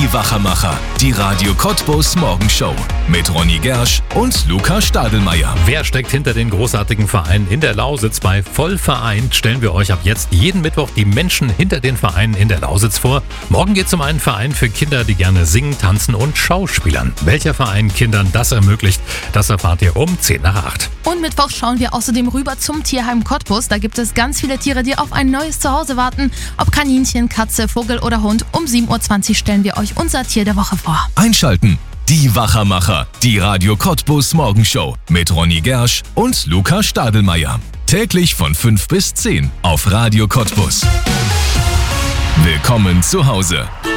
Die Wachermacher, die Radio Cottbus Morgenshow mit Ronny Gersch und Luca Stadelmeier. Wer steckt hinter den großartigen Vereinen in der Lausitz? Bei Vollvereint stellen wir euch ab jetzt jeden Mittwoch die Menschen hinter den Vereinen in der Lausitz vor. Morgen geht es um einen Verein für Kinder, die gerne singen, tanzen und schauspielern. Welcher Verein Kindern das ermöglicht, das erfahrt ihr um 7:50. Und Mittwoch schauen wir außerdem rüber zum Tierheim Cottbus. Da gibt es ganz viele Tiere, die auf ein neues Zuhause warten. Ob Kaninchen, Katze, Vogel oder Hund. Um 7:20 Uhr stellen wir euch unser Tier der Woche vor. Einschalten. Die Wachermacher, die Radio Cottbus Morgenshow mit Ronny Gersch und Luca Stadelmeier. Täglich von 5 bis 10 auf Radio Cottbus. Willkommen zu Hause.